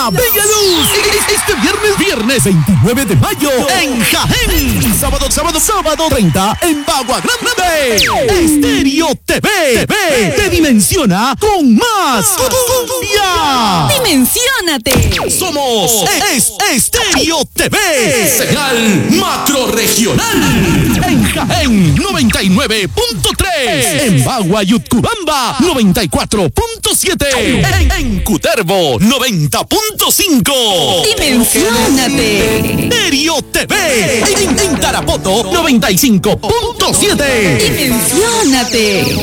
bella luz. Este viernes 29 de mayo en Jaén. Sábado 30 en Bagua Grande. Estéreo TV te dimensiona con más cumbia. ¡Dimensiónate! Somos Estéreo TV, señal macrorregional. En Jaén 99.3, en Bagua y Utcubamba 94.7, en Cutervo 90.5. ¡Dimensiónate! Estéreo TV, en Tarapoto 95.7. ¡Dimensiónate!